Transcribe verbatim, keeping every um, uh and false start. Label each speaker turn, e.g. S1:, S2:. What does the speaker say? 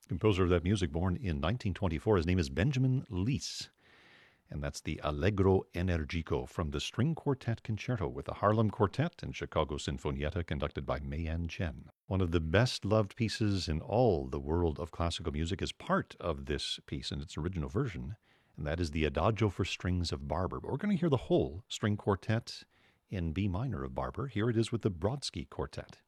S1: Composer of that music, born in nineteen twenty-four. His name is Benjamin Leese. And that's the Allegro Energico from the String Quartet Concerto with the Harlem Quartet and Chicago Sinfonietta, conducted by Mayan Chen. One of the best-loved pieces in all the world of classical music is part of this piece in its original version, and that is the Adagio for Strings of Barber. But we're going to hear the whole string quartet in B minor of Barber. Here it is with the Brodsky Quartet.